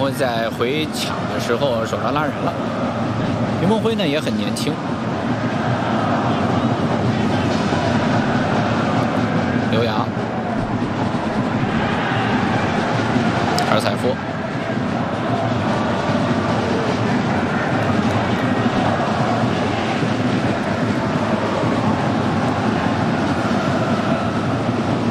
锋在回抢的时候手上拉人了。林梦辉呢也很年轻。刘洋，卡尔采夫。